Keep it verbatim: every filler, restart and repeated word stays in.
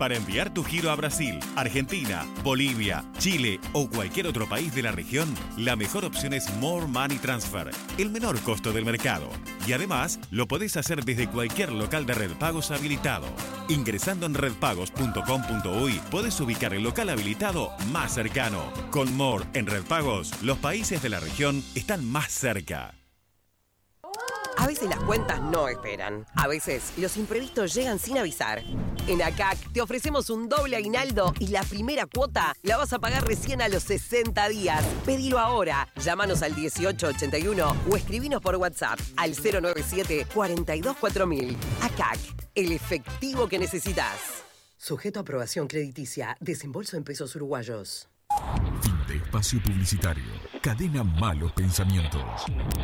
Para enviar tu giro a Brasil, Argentina, Bolivia, Chile o cualquier otro país de la región, la mejor opción es More Money Transfer, el menor costo del mercado. Y además, lo podés hacer desde cualquier local de Red Pagos habilitado. Ingresando en red pagos punto com punto uy, podés ubicar el local habilitado más cercano. Con More en Red Pagos, los países de la región están más cerca. A veces las cuentas no esperan. A veces los imprevistos llegan sin avisar. En A C A C te ofrecemos un doble aguinaldo y la primera cuota la vas a pagar recién a los sesenta días. Pedilo ahora. Llámanos al dieciocho ochenta y uno o escribinos por WhatsApp al cero nueve siete, cuatro dos cuatro mil. A C A C, el efectivo que necesitas. Sujeto a aprobación crediticia. Desembolso en pesos uruguayos. Fin de espacio publicitario. Cadena Malos Pensamientos.